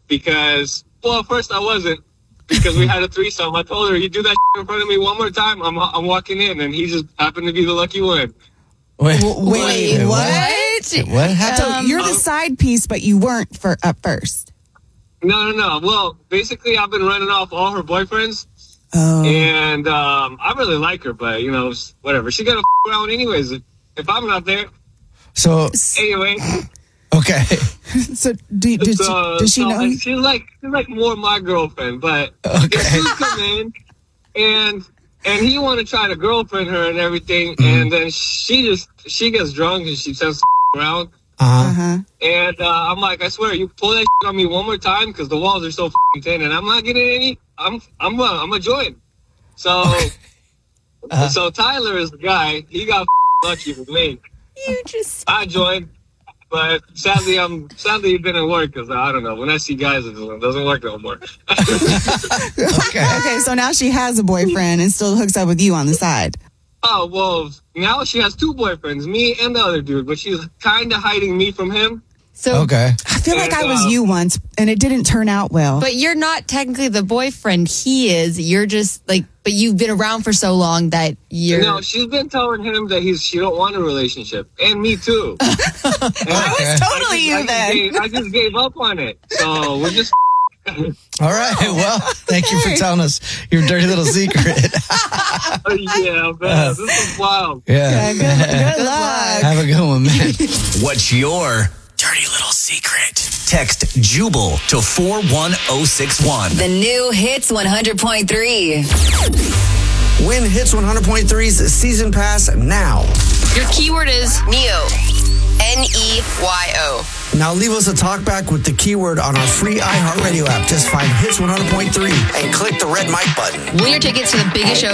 because, well, at first I wasn't because we had a threesome. I told her, you do that in front of me one more time, I'm walking in, and he just happened to be the lucky one. Wait, what? What happened? So you're the side piece, but you weren't at first. No. Well, basically, I've been running off all her boyfriends. Oh. And I really like her, but, whatever. She got to around anyways if I'm not there. So, anyway. Okay. So, does she know? She's like more my girlfriend, but okay. if she come in and he want to try to girlfriend her and everything, and then she gets drunk and she says around. And I'm like, I swear, you pull that on me one more time because the walls are so thin, and I'm not getting any. I'm a join. So, so Tyler is the guy. He got lucky with me. I joined, but sadly you've been at work because I don't know. When I see guys, it doesn't work no more. Okay. So now she has a boyfriend and still hooks up with you on the side. Oh, well, now she has two boyfriends, me and the other dude, but she's kind of hiding me from him. So okay. I feel like I was you once, and it didn't turn out well. But you're not technically the boyfriend. He is. You're just but you've been around for so long that you're... No, she's been telling him that she don't want a relationship. And me too. I was totally you then. I just gave up on it. So we're just... All right. Well, thank you for telling us your dirty little secret. Yeah, man. This is wild. Yeah. Good luck. Have a good one, man. What's your dirty little secret? Text Jubal to 41061. The new Hits 100.3. Win Hits 100.3's season pass now. Your keyword is NEO. NEYO. Now leave us a talkback with the keyword on our free iHeartRadio app. Just find Hits 100.3 and click the red mic button. Win your tickets to the biggest show